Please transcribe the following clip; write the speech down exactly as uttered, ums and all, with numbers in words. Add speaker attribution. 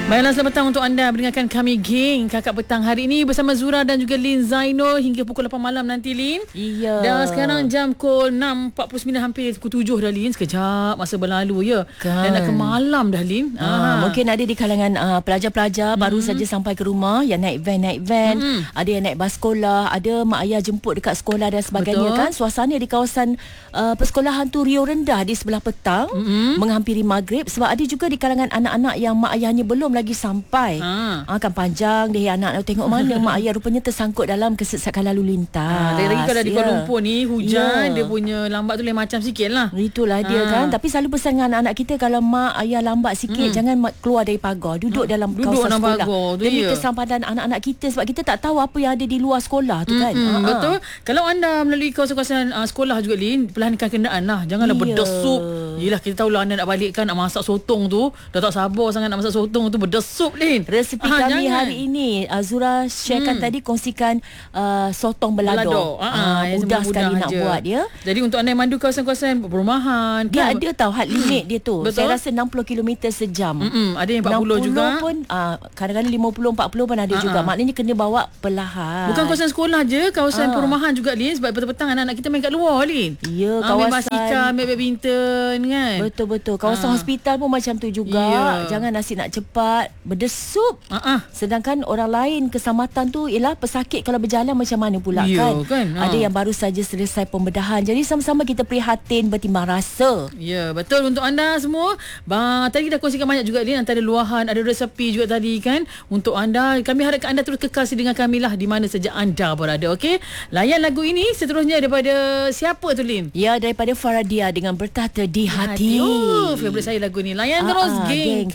Speaker 1: Baiklah, selamat petang untuk anda mendengarkan kami geng Kakak Petang hari ini bersama Zura dan juga Lin Zainul hingga pukul lapan malam nanti, Lin.
Speaker 2: Iya.
Speaker 1: Dan sekarang jam pukul enam empat puluh sembilan, hampir pukul tujuh dah, Lin. Sekejap masa berlalu ya.
Speaker 2: Kan.
Speaker 1: Dan nak ke malam dah, Lin.
Speaker 2: Ha, mungkin ada di kalangan uh, pelajar-pelajar hmm. baru saja sampai ke rumah yang naik van naik van, hmm. ada yang naik bas sekolah, ada mak ayah jemput dekat sekolah dan sebagainya. Betul. Kan suasana di kawasan uh, persekolahan tu riuh rendah di sebelah petang, hmm. menghampiri maghrib, sebab ada juga di kalangan anak-anak yang mak ayahnya belum lagi sampai. Ha. Ha, kan panjang dia anak-anak tengok mana mak ayah rupanya tersangkut dalam kesesakan lalu lintas.
Speaker 1: Ha, lagi kalau di Kuala Lumpur ni hujan,
Speaker 2: ya.
Speaker 1: dia punya lambat tu lain macam sikit lah.
Speaker 2: Itulah ha. dia kan. Tapi selalu pesan dengan anak-anak kita, kalau mak ayah lambat sikit, hmm. jangan keluar dari pagar, duduk ha. dalam
Speaker 1: duduk
Speaker 2: kawasan
Speaker 1: dalam
Speaker 2: sekolah
Speaker 1: pagar,
Speaker 2: demi
Speaker 1: ya.
Speaker 2: keselamatan anak-anak kita, sebab kita tak tahu apa yang ada di luar sekolah tu kan.
Speaker 1: Hmm,
Speaker 2: ha.
Speaker 1: Betul. Kalau anda melalui kawasan-kawasan uh, sekolah juga, Lin, perlahankan kenderaan lah. Janganlah
Speaker 2: ya.
Speaker 1: berdesup. Yelah, kita tahulah anda nak balik kan, nak masak sotong tu, dah tak sabar sangat nak masak sotong tu, berdesup, Lin.
Speaker 2: Resepi ha, kami jangan. hari ini Azura sharekan hmm. tadi, kongsikan uh, sotong belado. belado.
Speaker 1: Ha, ha,
Speaker 2: uh, mudah sekali nak je. buat dia.
Speaker 1: Jadi untuk anda yang mandu kawasan-kawasan perumahan,
Speaker 2: dia
Speaker 1: kan?
Speaker 2: ada tahu had limit dia tu.
Speaker 1: Betul?
Speaker 2: Saya rasa enam puluh kilometer sejam.
Speaker 1: Mm-mm, ada yang empat puluh juga.
Speaker 2: Pun uh, kadang-kadang lima puluh empat puluh pun ada ha, juga. Maknanya kena bawa perlahan.
Speaker 1: Bukan kawasan sekolah je, kawasan
Speaker 2: ha.
Speaker 1: perumahan juga, Lin. Sebab petang-petang anak-anak kita main kat luar, Lin.
Speaker 2: Ya,
Speaker 1: ha,
Speaker 2: kawasan
Speaker 1: main basikal, main badminton kan.
Speaker 2: Betul-betul. Kawasan ha. hospital pun macam tu juga. Ya. Jangan asyik nak cepat berdesup. Ha-ha. Sedangkan orang lain keselamatan tu ialah pesakit kalau berjalan macam mana pula, ya, kan, kan? Ha. Ada yang baru saja selesai pembedahan. Jadi sama-sama kita prihatin, bertimbang rasa.
Speaker 1: Ya, betul untuk anda semua. Bah, tadi dah kongsikan banyak juga, Lin, antara luahan, ada resepi juga tadi kan untuk anda. Kami harapkan anda terus kekal dengan kami lah di mana saja anda berada. Okey, layan lagu ini seterusnya daripada siapa tu, Lin?
Speaker 2: Ya, daripada Faradia dengan Bertata di Hati.
Speaker 1: Oh, favourite saya lagu ni. Layan terus, geng.